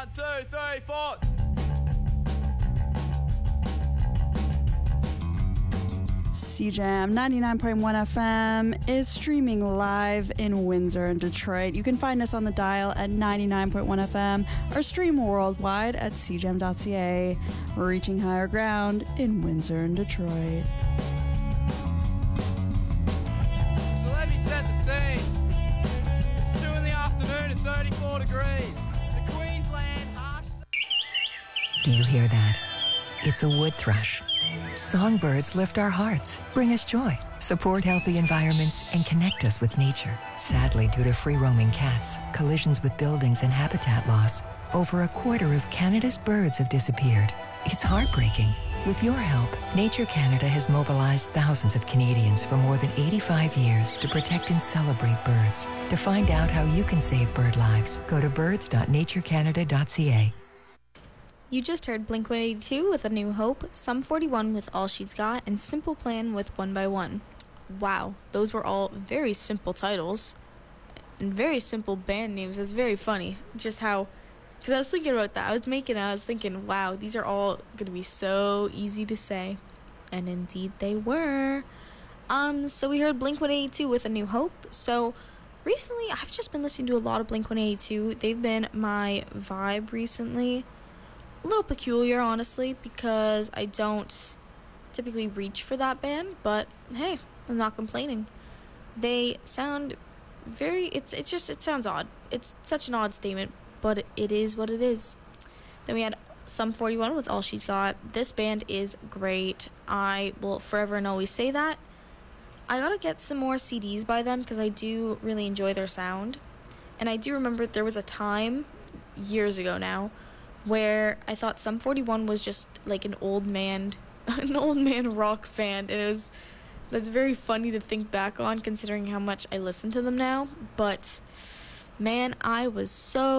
1, 2, 3, 4. CJAM 99.1 FM is streaming live in Windsor and Detroit. You can find us on the dial at 99.1 FM or stream worldwide at cjam.ca. We're reaching higher ground in Windsor and Detroit. So let me set the scene. It's 2 in the afternoon and 34 degrees. The Queensland harsh... Do you hear that? It's a wood thrush. Songbirds lift our hearts, bring us joy, support healthy environments, and connect us with nature. Sadly, due to free-roaming cats, collisions with buildings, and habitat loss, over a quarter of Canada's birds have disappeared. It's heartbreaking. With your help, Nature Canada has mobilized thousands of Canadians for more than 85 years to protect and celebrate birds. To find out how you can save bird lives, go to birds.naturecanada.ca. You just heard Blink-182 with A New Hope, Sum 41 with All She's Got, and Simple Plan with One by One. Wow, those were all very simple titles and very simple band names. That's very funny. Just how, because I was thinking about that. I was thinking, wow, these are all going to be so easy to say. And indeed they were. So we heard Blink-182 with A New Hope. So recently, I've just been listening to a lot of Blink-182. They've been my vibe recently. A little peculiar, honestly, because I don't typically reach for that band, but hey, I'm not complaining. They sound it sounds odd. It's such an odd statement, but it is what it is. Then we had Sum 41 with All She's Got. This band is great. I will forever and always say that. I gotta get some more CDs by them because I do really enjoy their sound. And I do remember there was a time, years ago now, where I thought Sum 41 was just like an old man rock band, and that's very funny to think back on considering how much I listen to them now. But man, I was so